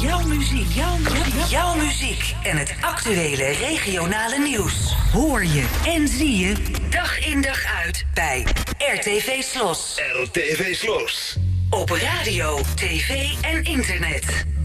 Jouw muziek en het actuele regionale nieuws. Hoor je en zie je dag in dag uit bij RTV Slos. RTV Slos. Op radio, tv en internet.